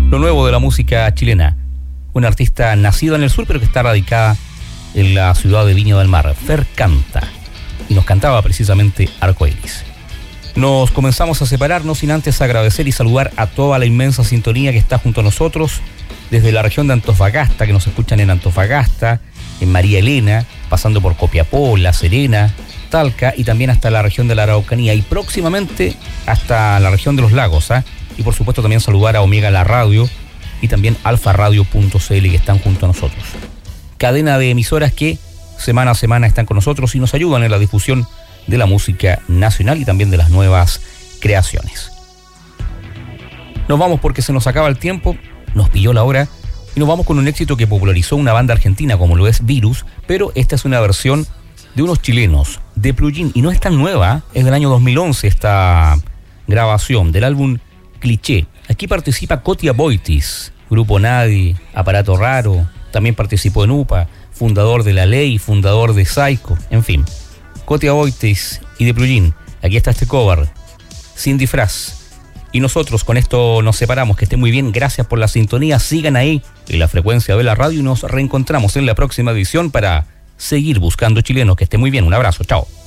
lo nuevo de la música chilena. Una artista nacida en el sur, pero que está radicada en la ciudad de Viña del Mar. Fer canta. Y nos cantaba precisamente Arcoiris. Nos comenzamos a separar, no sin antes agradecer y saludar a toda la inmensa sintonía que está junto a nosotros, desde la región de Antofagasta, que nos escuchan en Antofagasta, en María Elena, pasando por Copiapó, La Serena, Talca y también hasta la región de la Araucanía y próximamente hasta la región de los lagos, y por supuesto también saludar a Omega La Radio y también alfaradio.cl que están junto a nosotros. Cadena de emisoras que semana a semana están con nosotros y nos ayudan en la difusión de la música nacional y también de las nuevas creaciones. Nos vamos porque se nos acaba el tiempo, nos pilló la hora y nos vamos con un éxito que popularizó una banda argentina como lo es Virus, pero esta es una versión de unos chilenos, de Plugin, y no es tan nueva, es del año 2011 esta grabación del álbum Cliché. Aquí participa Cotia Boitis, Grupo Nadie, Aparato Raro, también participó en UPA, fundador de La Ley, fundador de Psycho, en fin. Cotia Boitis y de Plugin, aquí está este cover, Sin Disfraz. Y nosotros con esto nos separamos, que estén muy bien, gracias por la sintonía, sigan ahí en la frecuencia de la radio y nos reencontramos en la próxima edición para seguir buscando chilenos, que estén muy bien, un abrazo, chao.